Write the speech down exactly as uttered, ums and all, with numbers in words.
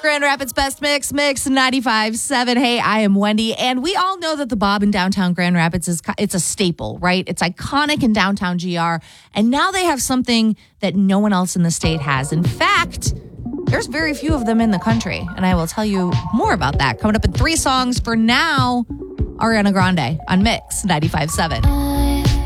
Grand Rapids Best Mix, Mix ninety-five point seven. Hey, I am Wendy, and we all know that the Bob in downtown Grand Rapids is it's a staple, right? It's iconic in downtown G R, and now they have something that no one else in the state has. In fact, there's very few of them in the country, and I will tell you more about that coming up in three songs. For now, Ariana Grande on Mix ninety-five point seven.